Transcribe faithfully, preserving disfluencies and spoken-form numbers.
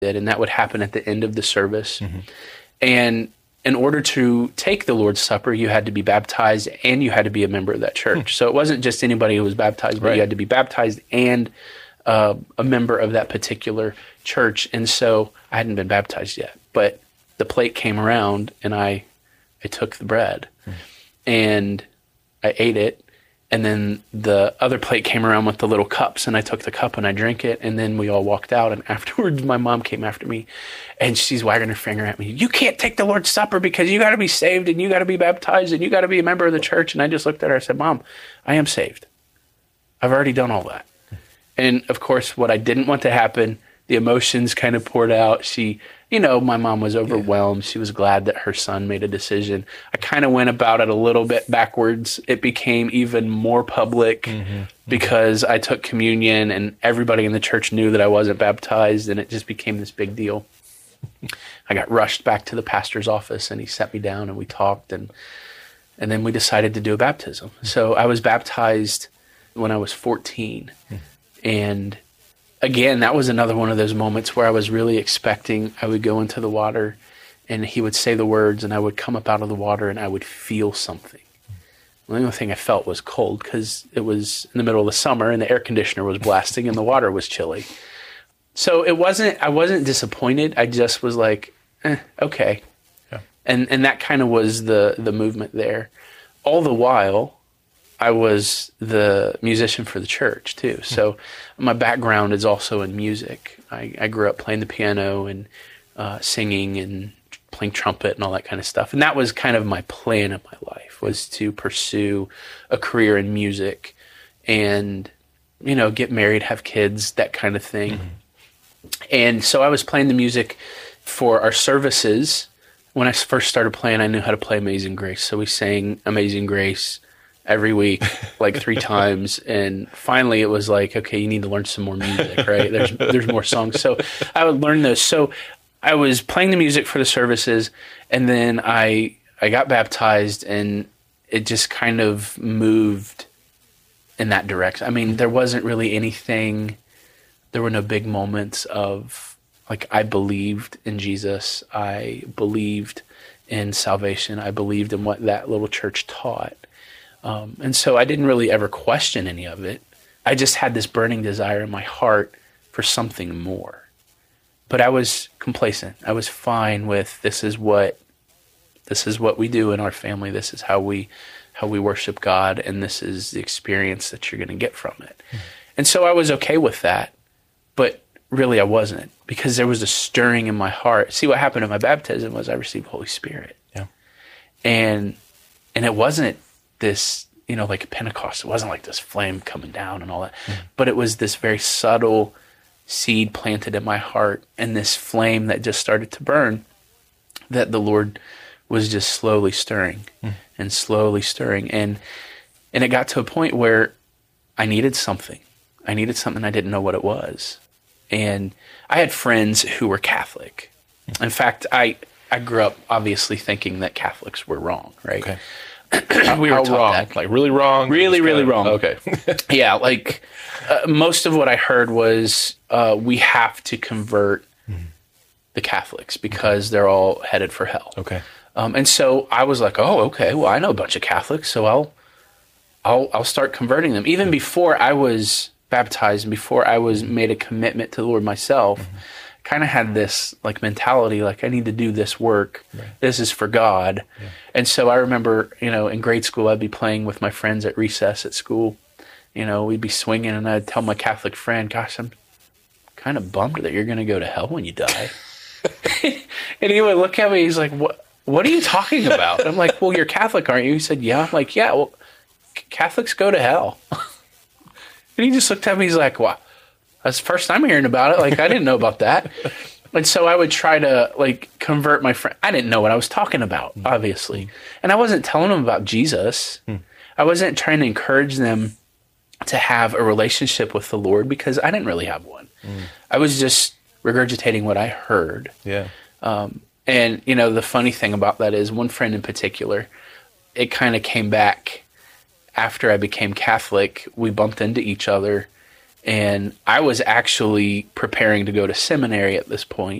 did, and that would happen at the end of the service. Mm-hmm. And in order to take the Lord's Supper, you had to be baptized and you had to be a member of that church. Hmm. So it wasn't just anybody who was baptized, but right. you had to be baptized and uh, a member of that particular church. And so I hadn't been baptized yet, but the plate came around and I, I took the bread hmm. and I ate it. And then the other plate came around with the little cups, and I took the cup and I drank it, and then we all walked out. And afterwards, my mom came after me, and she's wagging her finger at me. You can't take the Lord's Supper because you got to be saved, and you got to be baptized, and you got to be a member of the church. And I just looked at her. I said, Mom, I am saved. I've already done all that. And of course, what I didn't want to happen, the emotions kind of poured out. She, you know, my mom was overwhelmed. Yeah. She was glad that her son made a decision. I kind of went about it a little bit backwards. It became even more public mm-hmm. because I took communion and everybody in the church knew that I wasn't baptized, and it just became this big deal. I got rushed back to the pastor's office, and he sat me down and we talked, and and then we decided to do a baptism. Mm-hmm. So I was baptized when I was fourteen, mm-hmm. and again, that was another one of those moments where I was really expecting I would go into the water and he would say the words and I would come up out of the water and I would feel something. The only thing I felt was cold because it was in the middle of the summer and the air conditioner was blasting and the water was chilly. So it wasn't, I wasn't disappointed. I just was like, eh, okay. Yeah. And and that kind of was the the movement there. All the while, I was the musician for the church too. So my background is also in music. I, I grew up playing the piano and uh, singing and playing trumpet and all that kind of stuff. And that was kind of my plan in my life, was to pursue a career in music and, you know, get married, have kids, that kind of thing. Mm-hmm. And so I was playing the music for our services. When I first started playing, I knew how to play Amazing Grace. So we sang Amazing Grace every week, like three times. And finally it was like, okay, you need to learn some more music, right? There's there's more songs. So I would learn those. So I was playing the music for the services, and then I I got baptized, and it just kind of moved in that direction. I mean, there wasn't really anything, there were no big moments of, like, I believed in Jesus. I believed in salvation. I believed in what that little church taught. Um, and so I didn't really ever question any of it. I just had this burning desire in my heart for something more. But I was complacent. I was fine with this is what this is what we do in our family. This is how we how we worship God, and this is the experience that you're going to get from it. Mm-hmm. And so I was okay with that, but really I wasn't, because there was a stirring in my heart. See, what happened at my baptism was I received the Holy Spirit. Yeah. And and it wasn't this, you know, like Pentecost. It wasn't like this flame coming down and all that, mm-hmm. but it was this very subtle seed planted in my heart, and this flame that just started to burn, that the Lord was just slowly stirring mm. and slowly stirring. And, and it got to a point where I needed something. I needed something. I didn't know what it was. And I had friends who were Catholic. Mm. In fact, I, I grew up obviously thinking that Catholics were wrong, right? Okay. we were How taught wrong? That. Like really wrong? Really, really kinda, wrong. Okay. Yeah, like uh, most of what I heard was uh, we have to convert mm-hmm. the Catholics because okay. they're all headed for hell. Okay. Um, and so I was like, oh, okay, well, I know a bunch of Catholics, so I'll I'll I'll start converting them. Even before I was baptized and before I was made a commitment to the Lord myself, mm-hmm. kind of had this like mentality, like I need to do this work. Right. This is for God. Yeah. And so I remember, you know, in grade school, I'd be playing with my friends at recess at school. You know, we'd be swinging, and I'd tell my Catholic friend, gosh, I'm kind of bummed that you're going to go to hell when you die. And he would look at me, he's like, what, what are you talking about? And I'm like, well, you're Catholic, aren't you? He said, yeah. I'm like, yeah, well, Catholics go to hell. And he just looked at me, he's like, wow. That's the first time hearing about it. Like, I didn't know about that. And so I would try to, like, convert my friend. I didn't know what I was talking about, obviously. And I wasn't telling them about Jesus. Hmm. I wasn't trying to encourage them to have a relationship with the Lord, because I didn't really have one. Hmm. I was just regurgitating what I heard. Yeah. Um, and, you know, the funny thing about that is one friend in particular, it kind of came back after I became Catholic. We bumped into each other. And I was actually preparing to go to seminary at this point.